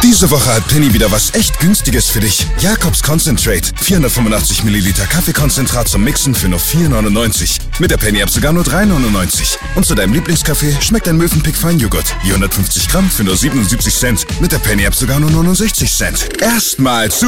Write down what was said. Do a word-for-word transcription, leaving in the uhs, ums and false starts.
Diese Woche hat Penny wieder was echt Günstiges für dich. Jakobs Concentrate. vierhundertfünfundachtzig Milliliter Kaffeekonzentrat zum Mixen für nur vier neunundneunzig. Mit der Penny-App sogar nur drei neunundneunzig. Und zu deinem Lieblingskaffee schmeckt ein Mövenpick Feinjoghurt. vierhundertfünfzig Gramm für nur siebenundsiebzig Cent. Mit der Penny-App sogar nur neunundsechzig Cent. Erstmal zu